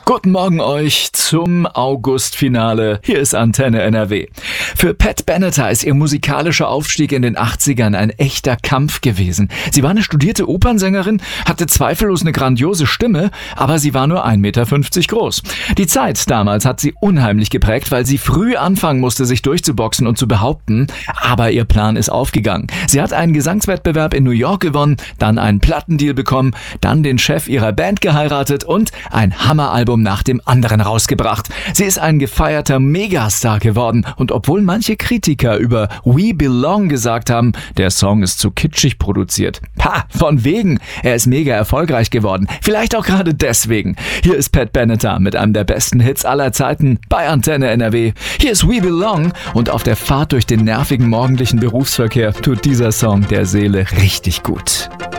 Guten Morgen euch zum Augustfinale. Hier ist Antenne NRW. Für Pat Benatar ist ihr musikalischer Aufstieg in den 80ern ein echter Kampf gewesen. Sie war eine studierte Opernsängerin, hatte zweifellos eine grandiose Stimme, aber sie war nur 1,50 Meter groß. Die Zeit damals hat sie unheimlich geprägt, weil sie früh anfangen musste, sich durchzuboxen und zu behaupten. Aber ihr Plan ist aufgegangen. Sie hat einen Gesangswettbewerb in New York gewonnen, dann einen Plattendeal bekommen, dann den Chef ihrer Band geheiratet und ein Hammeralbum nach dem anderen rausgebracht. Sie ist ein gefeierter Megastar geworden und obwohl manche Kritiker über We Belong gesagt haben, der Song ist zu kitschig produziert. Von wegen, er ist mega erfolgreich geworden. Vielleicht auch gerade deswegen. Hier ist Pat Benatar mit einem der besten Hits aller Zeiten bei Antenne NRW. Hier ist We Belong und auf der Fahrt durch den nervigen morgendlichen Berufsverkehr tut dieser Song der Seele richtig gut.